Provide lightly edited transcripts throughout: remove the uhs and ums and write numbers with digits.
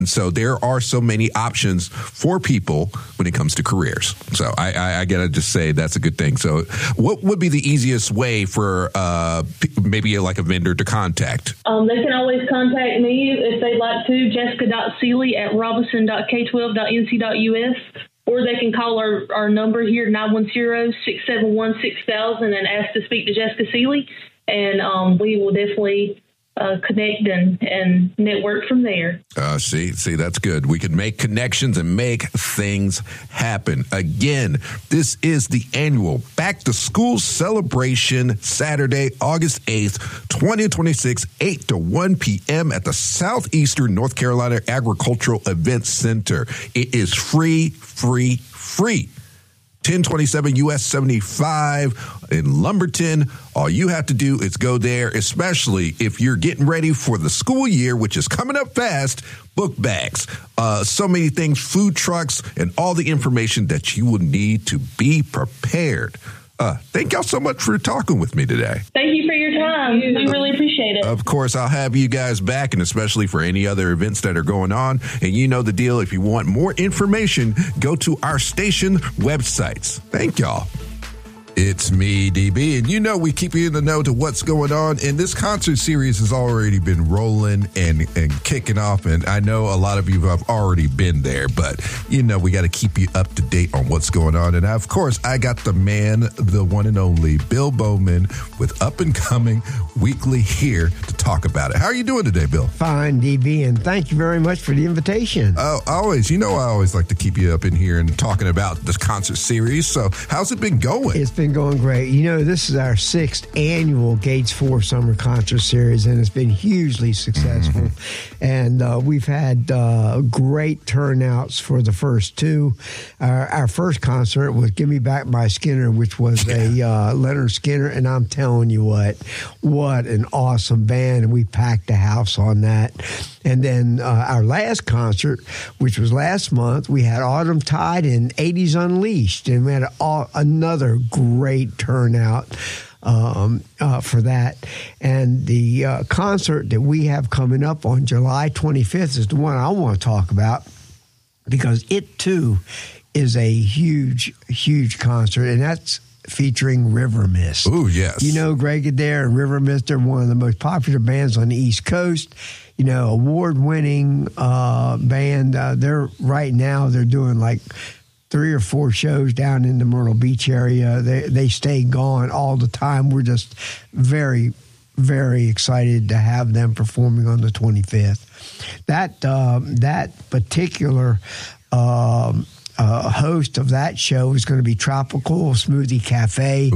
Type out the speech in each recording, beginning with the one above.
So there are so many options for people when it comes to careers. So I got to just say that's a good thing. So what would be the easiest way for maybe like a vendor to contact? They can always contact me if they'd like to, jessica.seeley@robinson.k12.nc.us, or they can call our number here, 910-671-6000, and ask to speak to Jessica Seeley, and we will definitely connect and network from there. See, that's good. We can make connections and make things happen. Again, this is the annual Back to School celebration, Saturday, August 8th, 2026, 8 to 1 p.m. at the Southeastern North Carolina Agricultural Events Center. It is free. 1027 US 75 in Lumberton. All you have to do is go there, especially if you're getting ready for the school year, which is coming up fast. Book bags, so many things, food trucks, and all the information that you will need to be prepared. Thank y'all so much for talking with me today. Thank you for your time. We really appreciate it. Of course, I'll have you guys back, and especially for any other events that are going on. And you know the deal. If you want more information, go to our station websites. Thank y'all. It's me, DB, and you know we keep you in the know to what's going on. And this concert series has already been rolling and kicking off, and I know a lot of you have already been there, but you know we got to keep you up to date on what's going on. And of course, I got the man, the one and only Bill Bowman with Up and Coming Weekly here to talk about it. How are you doing today, Bill? Fine, DB, and thank you very much for the invitation. Oh, always. You know I always like to keep you up in here and talking about this concert series. So how's it been going? It's been going great. You know, this is our 6th annual Gates 4 Summer Concert Series, and it's been hugely successful. And we've had great turnouts for the first two. Our first concert was Give Me Back My Skinner, which was a Leonard Skinner, and I'm telling you what an awesome band, and we packed the house on that. And then our last concert, which was last month, we had Autumn Tide and 80s Unleashed, and we had another great turnout for that. And the concert that we have coming up on July 25th is the one I want to talk about, because it too is a huge concert, and that's featuring River Mist. Oh, yes. You know, Greg Adair and River Mist are one of the most popular bands on the East Coast. You know, award-winning band. They're doing like 3 or 4 shows down in the Myrtle Beach area. They stay gone all the time. We're just very, very excited to have them performing on the 25th. That particular host of that show is going to be Tropical Smoothie Cafe.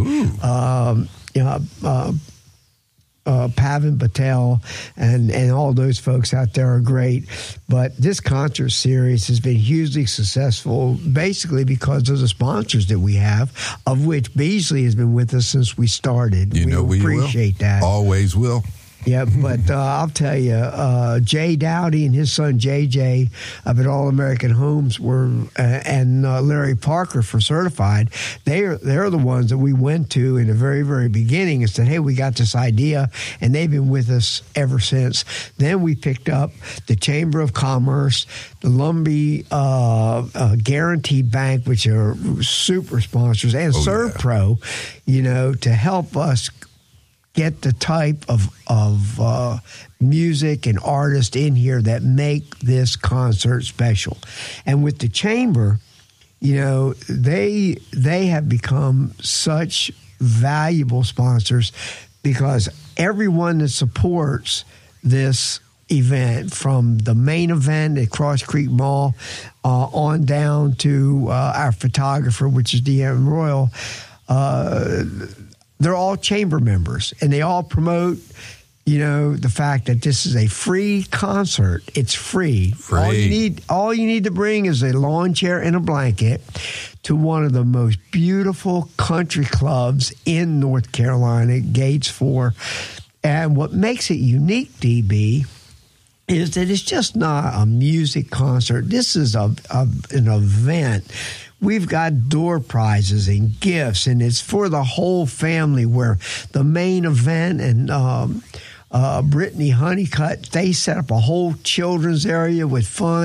Pavan Patel and all those folks out there are great. But this concert series has been hugely successful, basically because of the sponsors that we have, of which Beasley has been with us since we started. We appreciate that. Always will. Yeah, but I'll tell you, Jay Dowdy and his son JJ up at All American Homes and Larry Parker for Certified. They're the ones that we went to in the very, very beginning and said, hey, we got this idea, and they've been with us ever since. Then we picked up the Chamber of Commerce, the Lumbee Guarantee Bank, which are super sponsors, and ServPro, you know, to help us get the type of music and artists in here that make this concert special. And with the Chamber, you know, they have become such valuable sponsors, because everyone that supports this event, from the main event at Cross Creek Mall on down to our photographer, which is Deanne Royal, they're all Chamber members, and they all promote, you know, the fact that this is a free concert. It's free. All you need to bring is a lawn chair and a blanket to one of the most beautiful country clubs in North Carolina, Gates 4. And what makes it unique, DB, is that it's just not a music concert. This is an event. We've got door prizes and gifts, and it's for the whole family, where the main event and Brittany Honeycutt. They set up a whole children's area with fun.